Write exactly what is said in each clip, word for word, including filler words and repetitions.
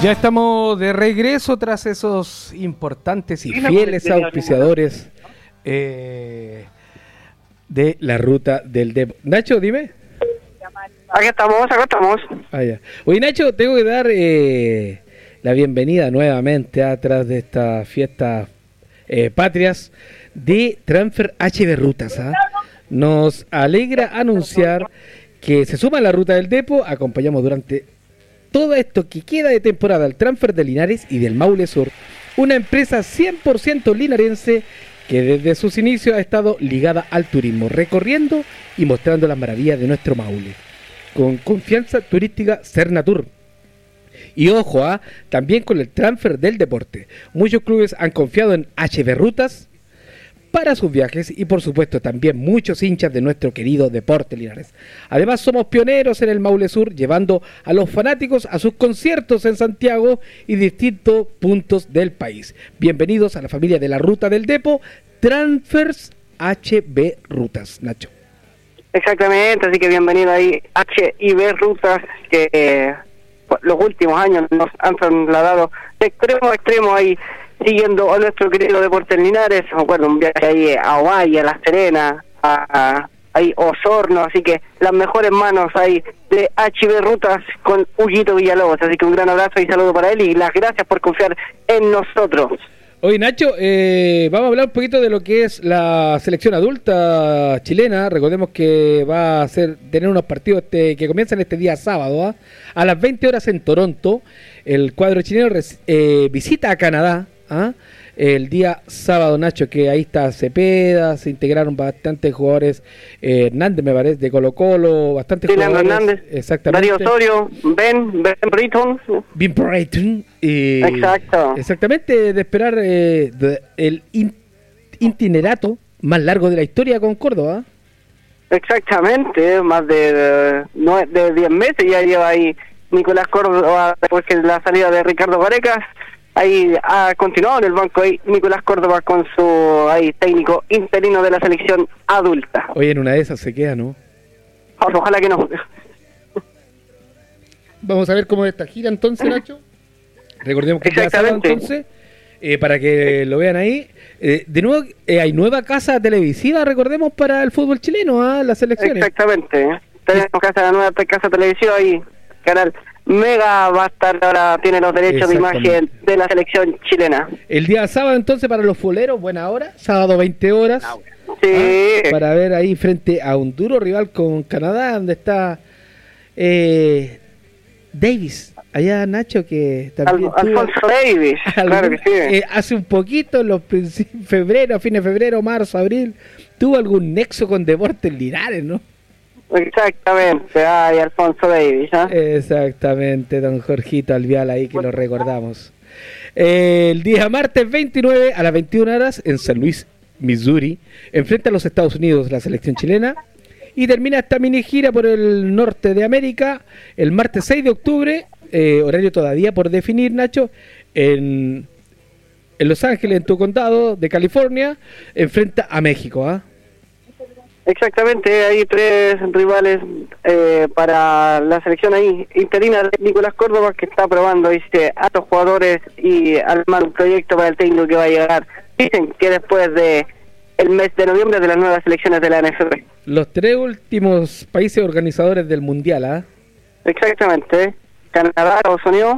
Ya estamos de regreso tras esos importantes y fieles auspiciadores eh, de la ruta del Depo. Nacho, dime. Aquí estamos, acá estamos. Ah, ya. Oye, Nacho, tengo que dar eh, la bienvenida nuevamente atrás de estas fiestas eh, patrias de Transfer H B Rutas. ¿ah? Nos alegra anunciar que se suma a la ruta del Depo. Acompañamos durante todo esto que queda de temporada al Transfer de Linares y del Maule Sur, una empresa cien por ciento linarense que desde sus inicios ha estado ligada al turismo, recorriendo y mostrando las maravillas de nuestro Maule, con confianza turística Cernatur. Y ojo, ¿ah? también con el transfer del deporte. Muchos clubes han confiado en H B Rutas para sus viajes y por supuesto también muchos hinchas de nuestro querido deporte Linares. Además somos pioneros en el Maule Sur, llevando a los fanáticos a sus conciertos en Santiago y distintos puntos del país. Bienvenidos a la familia de la Ruta del Depo, Transfers H B Rutas. Nacho. Exactamente, así que bienvenido ahí H B Rutas, que eh, los últimos años nos han trasladado de extremo a extremo ahí, siguiendo a nuestro querido deporte Linares. Me acuerdo un viaje ahí a Ovalle, a La Serena, a, a ahí Osorno, así que las mejores manos ahí de H B Rutas con Huguito Villalobos, así que un gran abrazo y saludo para él y las gracias por confiar en nosotros. Oye, Nacho, eh, vamos a hablar un poquito de lo que es la selección adulta chilena. Recordemos que va a ser, tener unos partidos este, que comienzan este día sábado, ¿eh? a las veinte horas en Toronto. El cuadro chileno res, eh, visita a Canadá. ¿Ah? El día sábado, Nacho, que ahí está Cepeda, se integraron bastantes jugadores, eh, Hernández me parece, de Colo Colo, bastantes sí, jugadores. Hernández, exactamente. Darío Osorio, Ben, Ben Britton. Ben Britton. Eh, Exacto. Exactamente, de esperar eh, de, el in, itinerato más largo de la historia con Córdoba. Exactamente, más de, de, no, de diez meses ya lleva ahí Nicolás Córdoba, después que la salida de Ricardo Varecas. Ahí ha continuado en el banco ahí Nicolás Córdoba con su ahí técnico interino de la selección adulta. Oye, en una de esas se queda, ¿no? Ojalá que no. Vamos a ver cómo es esta gira entonces, Nacho. Recordemos que ya sábado entonces, eh, para que lo vean ahí. Eh, de nuevo, eh, hay nueva casa televisiva, recordemos, para el fútbol chileno, ¿ah? Las selecciones. Exactamente. Tenemos casa, nueva casa televisiva ahí, canal Mega va a estar ahora, tiene los derechos de imagen de la selección chilena. El día sábado entonces para los fuleros, buena hora, sábado veinte horas. Sí. ¿Ah? Para ver ahí frente a un duro rival con Canadá, donde está eh, Davis, allá Nacho, que también Al, Alfonso Davis, algún, claro que sí. Eh, hace un poquito, en los febrero, fines de febrero, marzo, abril, tuvo algún nexo con Deportes Linares, ¿no? Exactamente, ay, Alfonso Davis, ¿eh? Exactamente, don Jorgito Alvial ahí que lo recordamos. Eh, el día martes veintinueve a las veintiuna horas en San Luis, Missouri, enfrenta a los Estados Unidos la selección chilena y termina esta mini gira por el norte de América el martes seis de octubre, eh, horario todavía por definir, Nacho, en, en Los Ángeles, en tu condado de California, enfrenta a México, ¿ah? ¿eh? Exactamente, hay tres rivales eh, para la selección ahí interina de Nicolás Córdoba, que está probando dice, a los jugadores y armar un proyecto para el técnico que va a llegar. Dicen que después de el mes de noviembre de las nuevas selecciones de la N F B. Los tres últimos países organizadores del Mundial, ¿ah? ¿eh? Exactamente, Canadá, Estados Unidos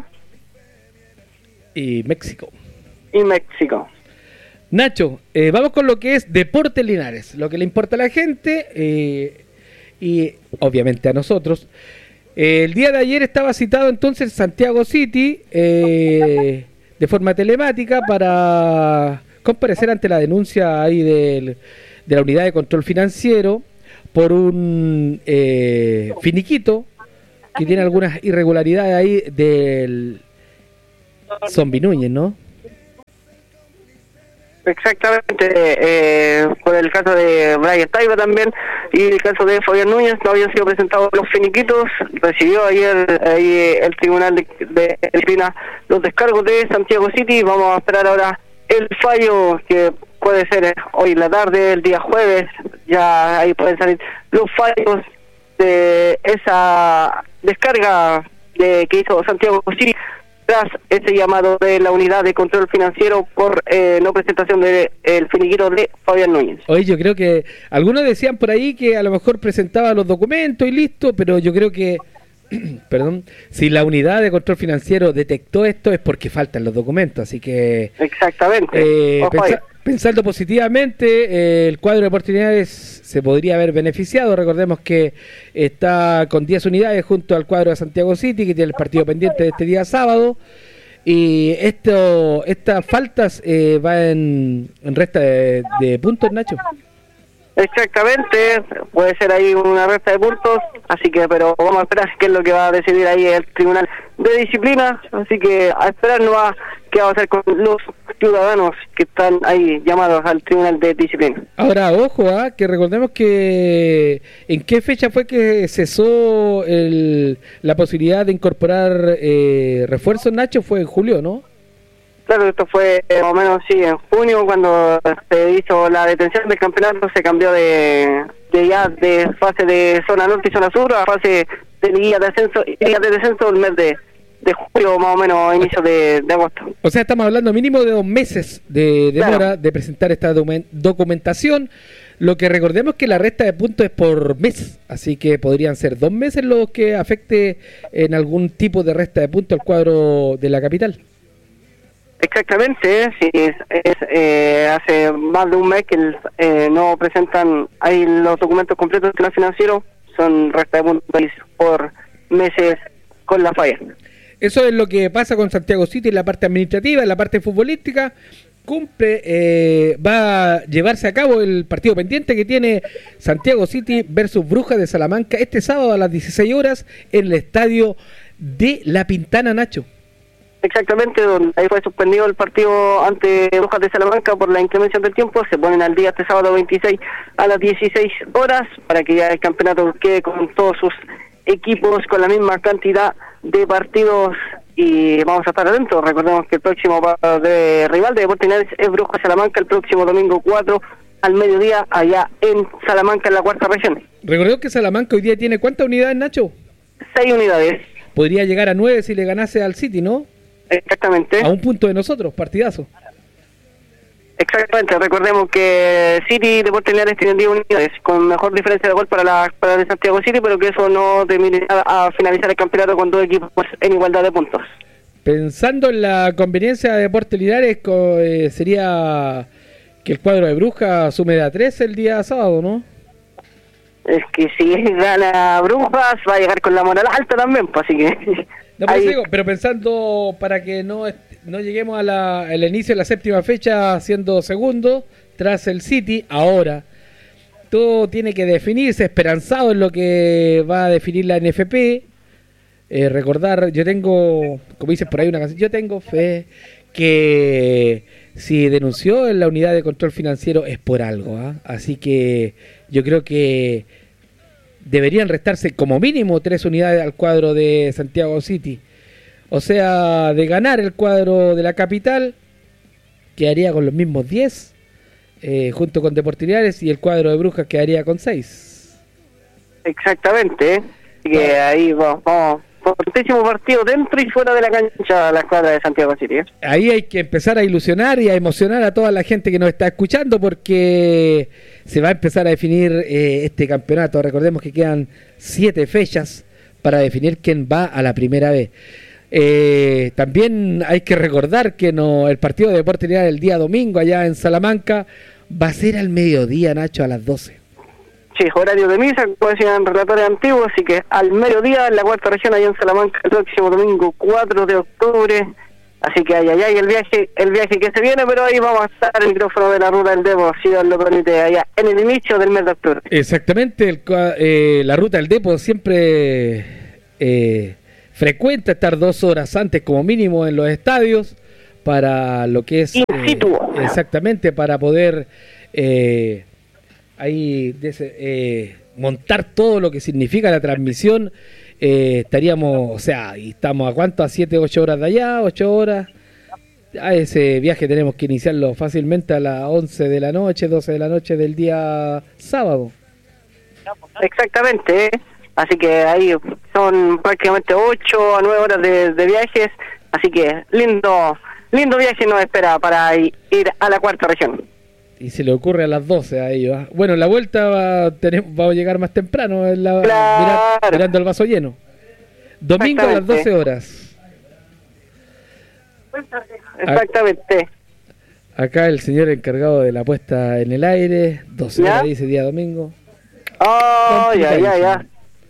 y México. Y México. Nacho, eh, vamos con lo que es Deportes Linares, lo que le importa a la gente eh, y obviamente a nosotros. Eh, el día de ayer estaba citado entonces Santiago City eh, de forma telemática para comparecer ante la denuncia ahí del, de la Unidad de Control Financiero por un eh, finiquito que tiene algunas irregularidades ahí del Zombi Núñez, ¿no? Exactamente, eh, por el caso de Brian Taiba también y el caso de Fabián Núñez no habían sido presentados los finiquitos. Recibió ayer ahí el Tribunal de, de Disciplina los descargos de Santiago City. Vamos a esperar ahora el fallo que puede ser hoy en la tarde, el día jueves. Ya ahí pueden salir los fallos de esa descarga de que hizo Santiago City tras ese llamado de la unidad de control financiero por eh, no presentación del de, finiquito de Fabián Núñez. Oye, yo creo que algunos decían por ahí que a lo mejor presentaba los documentos y listo, pero yo creo que, perdón, si la unidad de control financiero detectó esto es porque faltan los documentos, así que... Exactamente. Eh, pensa, pensando positivamente, eh, el cuadro de oportunidades se podría haber beneficiado. Recordemos que está con diez unidades junto al cuadro de Santiago City, que tiene el partido pendiente de este día sábado. Y esto, estas faltas eh, van en, en resta de, de puntos, Nacho. Exactamente, puede ser ahí una resta de puntos, así que, pero vamos a esperar qué es lo que va a decidir ahí el Tribunal de Disciplina, así que a esperar no va qué va a hacer con los ciudadanos que están ahí llamados al Tribunal de Disciplina. Ahora, ojo, ¿eh? que recordemos que en qué fecha fue que cesó el, la posibilidad de incorporar eh, refuerzos, Nacho, fue en julio, ¿no? Claro, esto fue eh, más o menos, sí, en junio, cuando se hizo la detención del campeonato, se cambió de, de ya de fase de zona norte y zona sur a fase de liga de ascenso y liga de descenso el mes de, de julio, más o menos, a inicio de, de agosto. O sea, estamos hablando mínimo de dos meses de demora claro. de presentar esta documentación. Lo que recordemos que la resta de puntos es por mes, así que podrían ser dos meses los que afecte en algún tipo de resta de puntos al cuadro de la capital. Exactamente, sí, es, es eh, hace más de un mes que el, eh, no presentan ahí los documentos completos del plan financiero, son resta de puntos por meses con la falla. Eso es lo que pasa con Santiago City en la parte administrativa, en la parte futbolística. Cumple, eh, va a llevarse a cabo el partido pendiente que tiene Santiago City versus Brujas de Salamanca este sábado a las dieciséis horas en el estadio de La Pintana, Nacho. Exactamente, donde ahí fue suspendido el partido ante Brujas de Salamanca por la inclemencia del tiempo. Se ponen al día este sábado veintiséis a las dieciséis horas para que ya el campeonato quede con todos sus equipos con la misma cantidad de partidos y vamos a estar atentos. Recordemos que el próximo de rival de Deportes Linares es Brujas de Salamanca el próximo domingo cuatro al mediodía allá en Salamanca en la cuarta región. Recordemos que Salamanca hoy día tiene ¿cuántas unidades, Nacho? Seis unidades. Podría llegar a nueve si le ganase al City, ¿no? Exactamente. A un punto de nosotros, partidazo. Exactamente, recordemos que City y Deportes Linares tienen diez unidades, con mejor diferencia de gol para la para el Santiago City, pero que eso no termina a finalizar el campeonato con dos equipos en igualdad de puntos. Pensando en la conveniencia de Deportes Linares, eh, sería que el cuadro de Brujas sume de a tres el día sábado, ¿no? Es que si gana Brujas va a llegar con la moral alta también, pues así que... No, pero, digo, pero pensando para que no no lleguemos a la, al inicio de la séptima fecha siendo segundo tras el City, ahora todo tiene que definirse, esperanzado en lo que va a definir la N F P. Eh, recordar, yo tengo, como dices por ahí una canción, yo tengo fe que si denunció en la unidad de control financiero es por algo, ¿eh? Así que yo creo que deberían restarse como mínimo tres unidades al cuadro de Santiago City. O sea, de ganar el cuadro de la capital, quedaría con los mismos diez, eh, junto con Deportes Linares, y el cuadro de Brujas quedaría con seis. Exactamente, así que ahí vamos, vamos. Fortísimo partido dentro y fuera de la cancha la escuadra de Santiago City. Ahí hay que empezar a ilusionar y a emocionar a toda la gente que nos está escuchando, porque se va a empezar a definir eh, este campeonato. Recordemos que quedan siete fechas para definir quién va a la primera vez. Eh, también hay que recordar que no el partido de Deportes Linares el día domingo allá en Salamanca va a ser al mediodía, Nacho, a las doce. Sí, horario de misa, como decían relatores antiguos, así que al mediodía en la cuarta región allá en Salamanca el próximo domingo cuatro de octubre, así que ay, ay, ay, el viaje, el viaje que se viene, pero ahí vamos a estar el micrófono de la Ruta del Depo, si Dios lo permite, allá en el inicio del mes de octubre. Exactamente, el, eh, la Ruta del Depo siempre eh, frecuenta estar dos horas antes como mínimo en los estadios para lo que es... In situ. Eh, exactamente, para poder... Eh, ahí eh, montar todo lo que significa la transmisión. eh, estaríamos, o sea, y estamos a cuánto, a siete, ocho horas de allá, ocho horas. A ese viaje tenemos que iniciarlo fácilmente a las once de la noche, doce de la noche del día sábado. Exactamente, así que ahí son prácticamente ocho a nueve horas de, de viajes, Así que lindo lindo viaje nos espera para ir a la cuarta región. Y se le ocurre a las doce a ellos. ¿eh? Bueno, la vuelta va, tenemos, va a llegar más temprano, en la, claro. mirando, mirando el vaso lleno. Domingo a las doce horas. Exactamente. Acá el señor encargado de la puesta en el aire, doce horas dice día domingo. Oh, ya, ya, ya.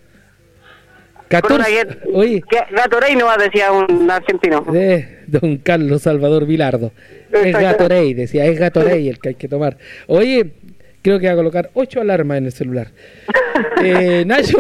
catorce, oye, Gatorade no va, decía un argentino. De don Carlos Salvador Vilardo. Es Gatorade, decía, es Gatorade el que hay que tomar. Oye, creo que va a colocar ocho alarmas en el celular. eh, Nacho,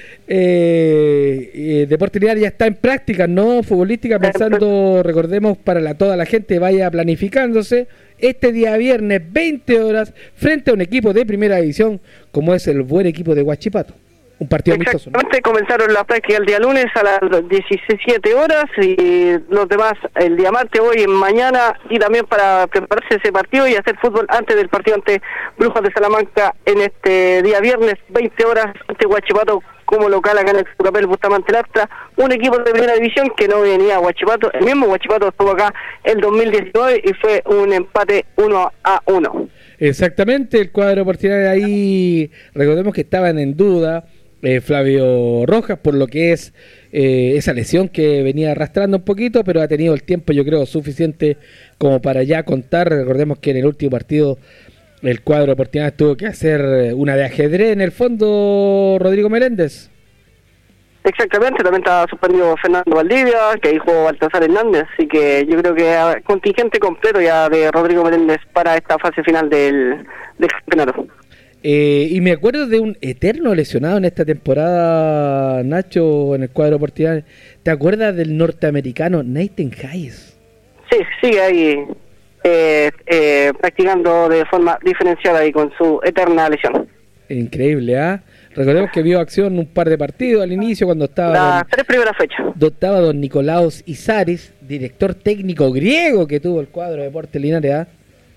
eh, eh, Deportes Linares ya está en práctica, ¿no? Futbolística, pensando, recordemos, para la, toda la gente vaya planificándose. Este día viernes, veinte horas, frente a un equipo de primera división, como es el buen equipo de Huachipato. Un partido amistoso, ¿no? Exactamente, comenzaron las prácticas el día lunes a las diecisiete horas y los demás el día martes, hoy y mañana, y también para prepararse ese partido y hacer fútbol antes del partido ante Brujas de Salamanca en este día viernes, veinte horas, ante Huachipato como local acá en el Tucapel Bustamante Lastra, un equipo de primera división que no venía a Huachipato. El mismo Huachipato estuvo acá el dos mil diecinueve y fue un empate uno a uno. Exactamente, el cuadro portinario ahí, recordemos que estaban en duda eh, Flavio Rojas por lo que es eh, esa lesión que venía arrastrando un poquito, pero ha tenido el tiempo, yo creo, suficiente como para ya contar. Recordemos que en el último partido el cuadro portinario tuvo que hacer una de ajedrez en el fondo, Rodrigo Meléndez. Exactamente, también está suspendido Fernando Valdivia, que ahí jugó Baltasar Hernández, así que yo creo que contingente completo ya de Rodrigo Meléndez para esta fase final del, del campeonato. Eh, y me acuerdo de un eterno lesionado en esta temporada, Nacho, en el cuadro portinario. ¿Te acuerdas del norteamericano Nathan Hayes? Sí, sigue ahí eh, eh, practicando de forma diferenciada y con su eterna lesión. Increíble, ¿ah? ¿eh? Recordemos que vio acción un par de partidos al inicio cuando estaba... Las don, tres primeras fechas. Estaba don Nicolaos Izaris, director técnico griego que tuvo el cuadro de Deportes Linares, ¿ah? ¿eh?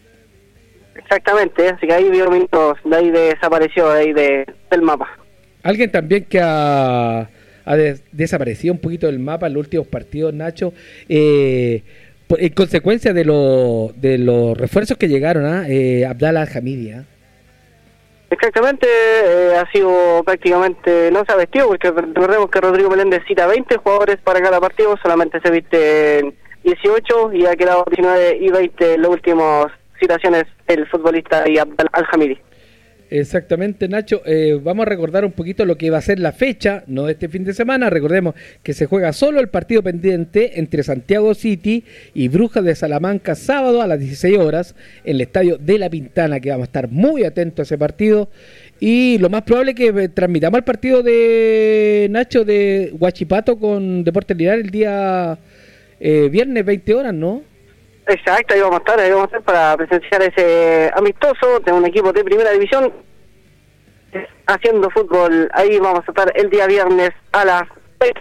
Exactamente, así que ahí vio minutos, de ahí desapareció de ahí de, del mapa. Alguien también que ha, ha des, desaparecido un poquito del mapa en los últimos partidos, Nacho, eh, por, en consecuencia de, lo, de los refuerzos que llegaron, ¿ah? ¿eh? Abdallah Hamidi, ¿eh? Exactamente, eh, ha sido prácticamente, no se ha vestido, porque recordemos que Rodrigo Meléndez cita veinte jugadores para cada partido, solamente se viste dieciocho y ha quedado diecinueve y veinte en los últimos citaciones el futbolista y Al-Hamidi. Exactamente, Nacho. Eh, vamos a recordar un poquito lo que va a ser la fecha, no de este fin de semana. Recordemos que se juega solo el partido pendiente entre Santiago City y Brujas de Salamanca, sábado a las dieciséis horas en el estadio de La Pintana, que vamos a estar muy atentos a ese partido. Y lo más probable es que transmitamos el partido de Nacho de Huachipato con Deportes Linares el día eh, viernes veinte horas, ¿no? Exacto, ahí vamos a estar, ahí vamos a estar para presenciar ese amistoso de un equipo de primera división haciendo fútbol. Ahí vamos a estar el día viernes a las seis.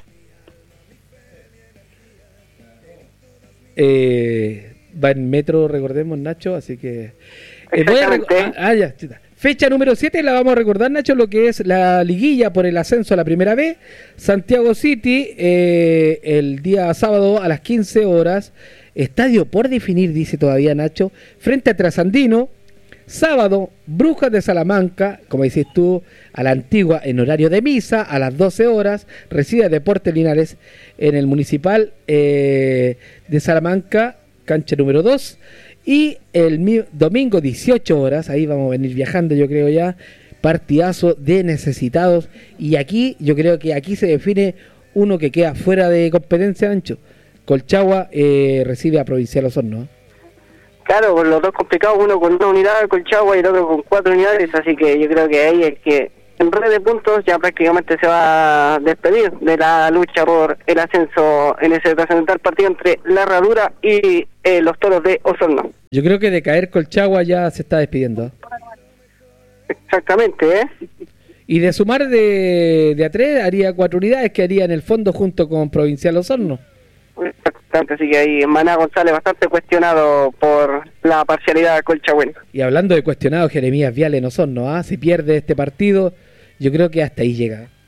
Eh, va en metro, recordemos, Nacho, así que... Eh, voy a rec- ah, ah, ya, fecha número siete la vamos a recordar, Nacho, lo que es la liguilla por el ascenso a la primera B. Santiago City, eh, el día sábado a las quince horas. Estadio por definir, dice todavía Nacho, frente a Trasandino. Sábado, Brujas de Salamanca, como dices tú, a la antigua en horario de misa, a las doce horas, recibe Deportes Linares en el Municipal eh, de Salamanca, cancha número dos. Y el mi- domingo, dieciocho horas, ahí vamos a venir viajando, yo creo ya, partidazo de necesitados. Y aquí, yo creo que aquí se define uno que queda fuera de competencia, Ancho. Colchagua eh, recibe a Provincial Osorno. Claro, con los dos complicados, uno con una unidad, Colchagua, y el otro con cuatro unidades, así que yo creo que ahí es que en red de puntos ya prácticamente se va a despedir de la lucha por el ascenso en ese trascendental partido entre la Herradura y eh, los Toros de Osorno. Yo creo que de caer Colchagua ya se está despidiendo. Exactamente, ¿eh? Y de sumar de, de a tres haría cuatro unidades que haría en el fondo junto con Provincial Osorno. Exactamente, así que ahí Maná González bastante cuestionado por la parcialidad colchagüena. Y hablando de cuestionado, Jeremías Viale en Osorno, ¿ah? Si pierde este partido, yo creo que hasta ahí llega.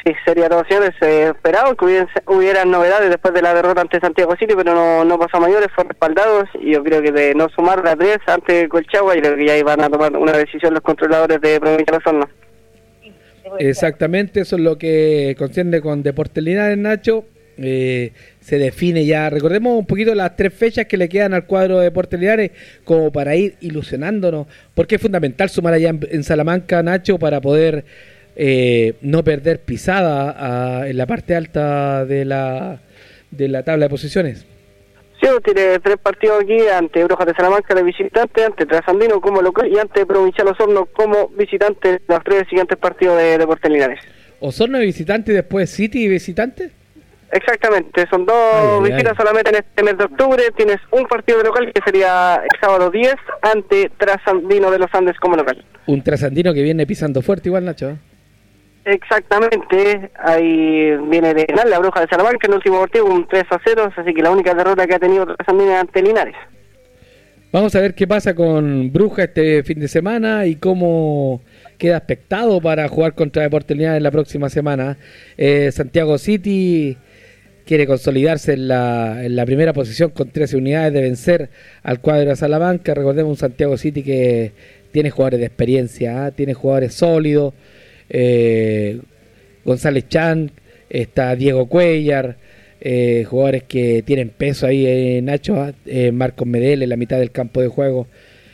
Sí, sería dos opciones. Eh, esperado que hubiesen, hubieran novedades después de la derrota ante Santiago City, pero no, no pasó a mayores, fueron respaldados. Y yo creo que de no sumar la tres ante Colchagua, yo creo que ya iban a tomar una decisión los controladores de Provincia de Osorno. Exactamente, eso es lo que concierne con Deportes Linares, Nacho. Eh, se define ya, recordemos un poquito las tres fechas que le quedan al cuadro de Deportes Linares como para ir ilusionándonos, porque es fundamental sumar allá en, en Salamanca, Nacho, para poder eh, no perder pisada a, en la parte alta de la de la tabla de posiciones. Sí, tiene tres partidos aquí, ante Brujas de Salamanca de visitante, ante Trasandino como local y ante Provincial Osorno como visitante, los tres siguientes partidos de Deportes Linares. ¿Osorno de visitante y después City y visitante? Exactamente, son dos ay, visitas ay. solamente en este mes de octubre. Tienes un partido de local que sería el sábado diez ante Trasandino de los Andes como local. Un Trasandino que viene pisando fuerte igual, Nacho. Exactamente, ahí viene de ganar la Bruja de Salamanca en el último partido un tres a cero, así que la única derrota que ha tenido Trasandino es ante Linares. Vamos a ver qué pasa con Bruja este fin de semana y cómo queda expectado para jugar contra Deportes Linares la próxima semana. Eh, Santiago City quiere consolidarse en la, en la primera posición con trece unidades de vencer al cuadro de Salamanca. Recordemos un Santiago City que tiene jugadores de experiencia, ¿eh? Tiene jugadores sólidos. Eh, González Chan, está Diego Cuellar, eh, jugadores que tienen peso ahí, eh, Nacho, eh, Marcos Medel en la mitad del campo de juego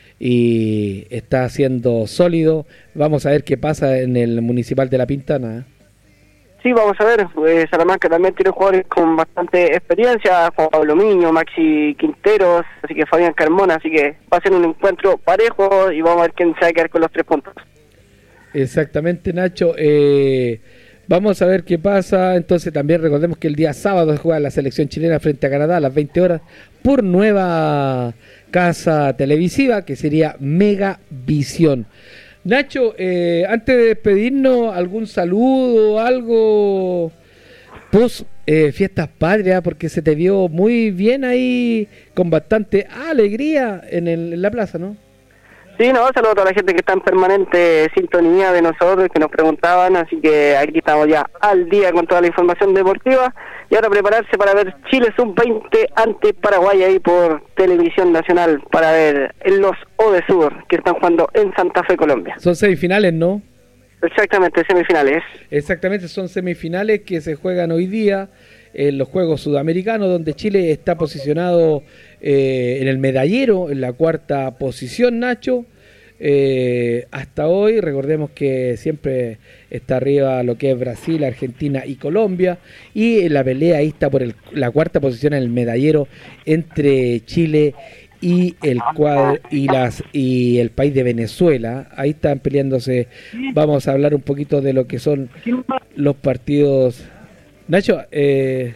y está siendo sólido. Vamos a ver qué pasa en el Municipal de La Pintana. Sí, vamos a ver, eh, Salamanca también tiene jugadores con bastante experiencia, Juan Pablo Miño, Maxi Quinteros, así que Fabián Carmona, así que va a ser un encuentro parejo y vamos a ver quién se va a quedar con los tres puntos. Exactamente, Nacho. Eh, vamos a ver qué pasa. Entonces también recordemos que el día sábado se juega la selección chilena frente a Canadá a las veinte horas por nueva casa televisiva que sería Megavisión. Nacho, eh, antes de despedirnos, ¿algún saludo, algo post eh, fiestas patrias? Porque se te vio muy bien ahí, con bastante alegría en, el, en la plaza, ¿no? Sí, no, saludo a toda la gente que está en permanente sintonía de nosotros, que nos preguntaban, así que aquí estamos ya al día con toda la información deportiva y ahora prepararse para ver Chile sub veinte ante Paraguay ahí por televisión nacional para ver en los Odesur que están jugando en Santa Fe, Colombia. Son semifinales, ¿no? Exactamente, semifinales. Exactamente, son semifinales que se juegan hoy día en los Juegos Sudamericanos, donde Chile está posicionado eh, en el medallero, en la cuarta posición, Nacho. Eh, hasta hoy, recordemos que siempre está arriba lo que es Brasil, Argentina y Colombia, y en la pelea ahí está por el, la cuarta posición en el medallero entre Chile y el cuadro y las y el país de Venezuela. Ahí están peleándose. Vamos a hablar un poquito de lo que son los partidos. Nacho, eh...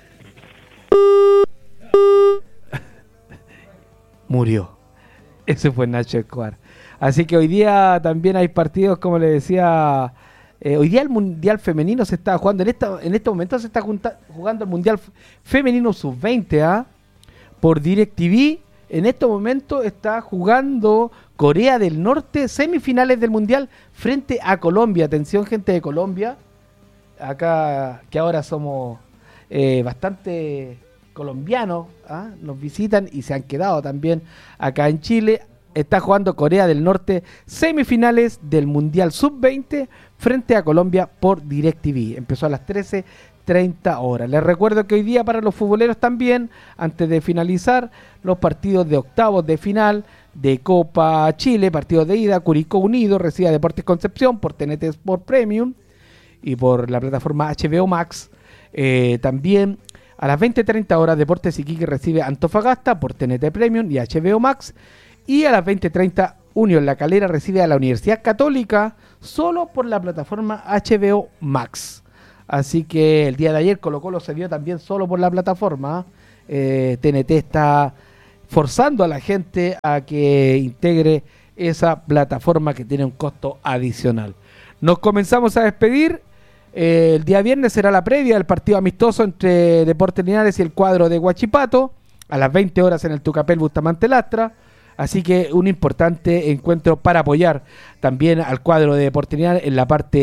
murió. Ese fue Nacho Escobar. Así que hoy día también hay partidos, como le decía, eh, hoy día el Mundial Femenino se está jugando, en esta, en este momento se está junta, jugando el Mundial Femenino sub veinte, ¿ah? Por DirecTV. En este momento está jugando Corea del Norte, semifinales del Mundial, frente a Colombia. Atención, gente de Colombia, acá que ahora somos eh, bastante colombianos, ¿ah? Nos visitan y se han quedado también acá en Chile. Está jugando Corea del Norte, semifinales del Mundial sub veinte frente a Colombia por DirecTV. Empezó a las trece treinta horas. Les recuerdo que hoy día para los futboleros también, antes de finalizar, los partidos de octavos de final de Copa Chile, partidos de ida, Curicó Unido recibe a Deportes Concepción por T N T Sport Premium y por la plataforma H B O Max. Eh, también a las veinte treinta horas Deportes Iquique recibe a Antofagasta por T N T Premium y H B O Max. Y a las veinte treinta Unión La Calera recibe a la Universidad Católica solo por la plataforma H B O Max. Así que el día de ayer Colo Colo se vio también solo por la plataforma. Eh, T N T está forzando a la gente a que integre esa plataforma que tiene un costo adicional. Nos comenzamos a despedir. Eh, el día viernes será la previa del partido amistoso entre Deportes Linares y el cuadro de Huachipato a las veinte horas en el Tucapel Bustamante Lastra. Así que un importante encuentro para apoyar también al cuadro de Deportes Linares en la parte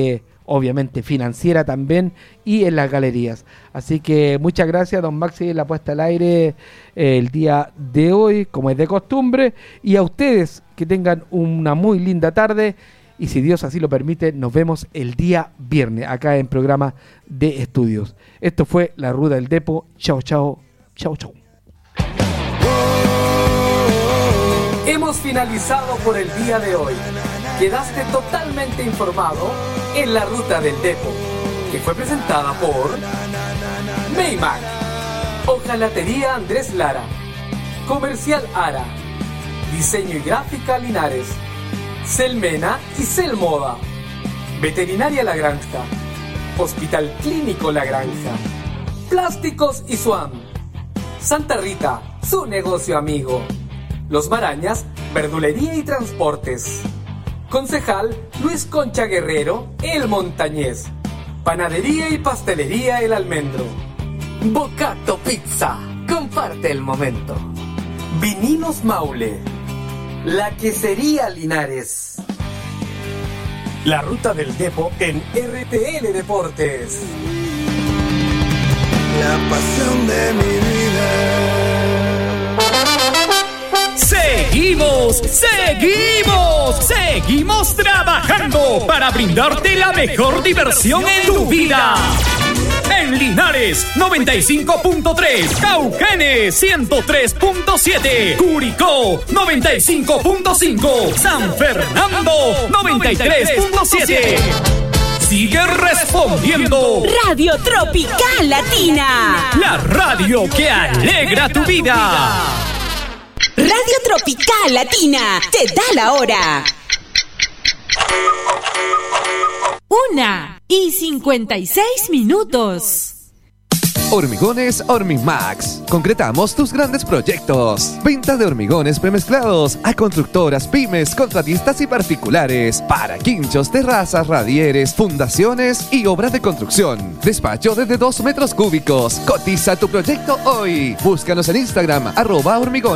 obviamente financiera también, y en las galerías. Así que muchas gracias, don Maxi, la puesta al aire eh, el día de hoy, como es de costumbre, y a ustedes que tengan una muy linda tarde, y si Dios así lo permite, nos vemos el día viernes acá en programa de estudios. Esto fue La Ruta del Depo. Chao, chao, chao, chao. Hemos finalizado por el día de hoy. Quedaste totalmente informado en La Ruta del Depo, que fue presentada por Maymac, Hojalatería Andrés Lara, Comercial Ara, Diseño y Gráfica Linares, Selmena y Selmoda, Veterinaria La Granja, Hospital Clínico La Granja, Plásticos y Swan, Santa Rita, su negocio amigo, Los Marañas, Verdulería y Transportes, Concejal Luis Concha Guerrero, El Montañés, Panadería y Pastelería El Almendro, Bocato Pizza, comparte el momento, Vinilos Maule, La Quesería Linares. La Ruta del Depo en R T L Deportes. La pasión de mi vida. Seguimos, seguimos, seguimos trabajando para brindarte la mejor diversión en tu vida. En Linares, noventa y cinco punto tres, Cauquenes, ciento tres punto siete, Curicó, noventa y cinco punto cinco, San Fernando, noventa y tres punto siete. Sigue respondiendo. Radio Tropical Latina. La radio que alegra tu vida. Radio Tropical Latina te da la hora. Una y cincuenta y seis minutos. Hormigones Hormimax. Concretamos tus grandes proyectos. Venta de hormigones premezclados a constructoras, pymes, contratistas y particulares. Para quinchos, terrazas, radieres, fundaciones y obras de construcción. Despacho desde dos metros cúbicos. Cotiza tu proyecto hoy. Búscanos en Instagram, arroba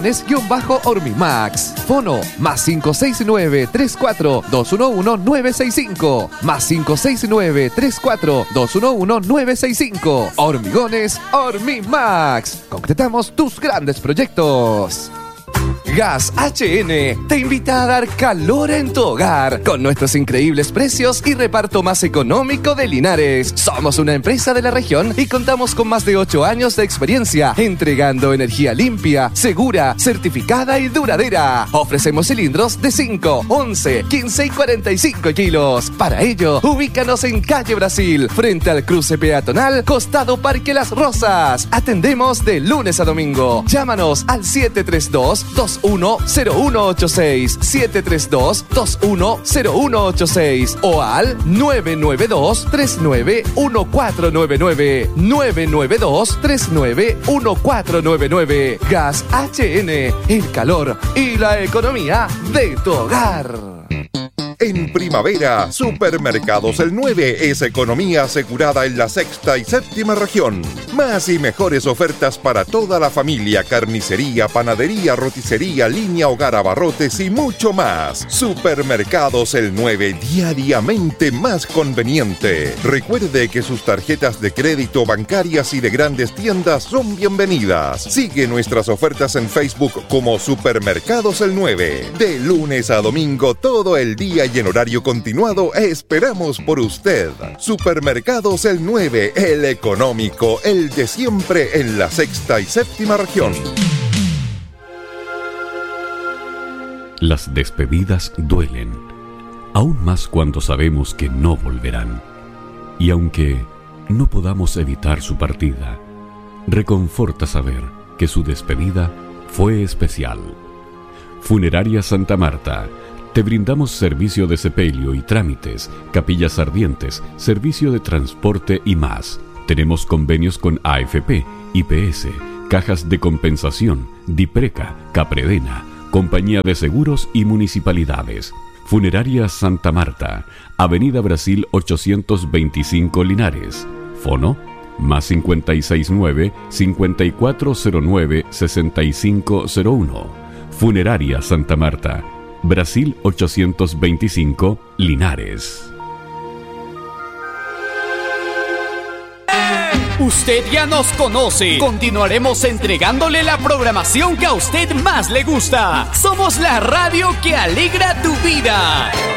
hormigones-hormimax. Fono, más cinco seis nueve, tres cuatro, dos uno uno, nueve seis cinco. Más cinco seis nueve, tres cuatro, dos uno uno, nueve seis cinco. Hormigones Hormimax. Concretamos tus grandes proyectos. Gas H N te invita a dar calor en tu hogar con nuestros increíbles precios y reparto más económico de Linares. Somos una empresa de la región y contamos con más de ocho años de experiencia entregando energía limpia, segura, certificada y duradera. Ofrecemos cilindros de cinco, once, quince y cuarenta y cinco kilos. Para ello, ubícanos en Calle Brasil, frente al cruce peatonal, costado Parque Las Rosas. Atendemos de lunes a domingo. Llámanos al siete tres dos, dos uno cero uno ocho seis, siete tres dos, dos uno cero uno ocho seis o al nueve nueve dos, tres nueve uno cuatro nueve nueve, nueve nueve dos, tres nueve uno cuatro nueve nueve. Gas H N, el calor y la economía de tu hogar. En primavera, Supermercados El nueve es economía asegurada en la sexta y séptima región. Más y mejores ofertas para toda la familia, carnicería, panadería, roticería, línea, hogar, abarrotes y mucho más. Supermercados El nueve, diariamente más conveniente. Recuerde que sus tarjetas de crédito, bancarias y de grandes tiendas son bienvenidas. Sigue nuestras ofertas en Facebook como Supermercados El nueve. De lunes a domingo, todo el día y en horario continuado, esperamos por usted. Supermercados El nueve, el económico, el de siempre en la sexta y séptima región. Las despedidas duelen, aún más cuando sabemos que no volverán. Y aunque no podamos evitar su partida, reconforta saber que su despedida fue especial. Funeraria Santa Marta. Te brindamos servicio de sepelio y trámites, capillas ardientes, servicio de transporte y más. Tenemos convenios con A F P, I P S, Cajas de Compensación, Dipreca, Capredena, Compañía de Seguros y Municipalidades. Funeraria Santa Marta, Avenida Brasil ochocientos veinticinco Linares. Fono, más cincuenta y seis nueve, cincuenta y cuatro cero nueve, sesenta y cinco cero uno. Funeraria Santa Marta, Brasil ochocientos veinticinco, Linares. Usted ya nos conoce. Continuaremos entregándole la programación que a usted más le gusta. Somos la radio que alegra tu vida.